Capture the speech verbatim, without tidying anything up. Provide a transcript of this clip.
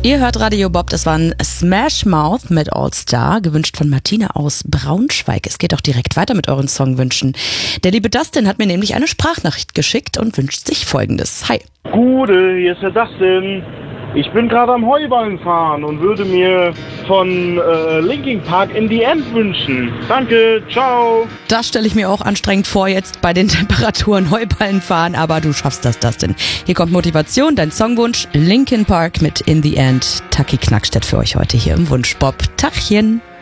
Ihr hört Radio Bob, das war ein Smash Mouth mit All Star, gewünscht von Martina aus Braunschweig. Es geht auch direkt weiter mit euren Songwünschen. Der liebe Dustin hat mir nämlich eine Sprachnachricht geschickt und wünscht sich Folgendes. Hi. Gute, hier ist der Dustin. Ich bin gerade am Heuballen fahren und würde mir von äh, Linkin Park In the End wünschen. Danke, ciao. Das stelle ich mir auch anstrengend vor, jetzt bei den Temperaturen Heuballen fahren, aber du schaffst das, Dustin. Hier kommt Motivation, dein Songwunsch, Linkin Park mit In the End. Taki Knackstedt für euch heute hier im Wunschbob. Tachchen.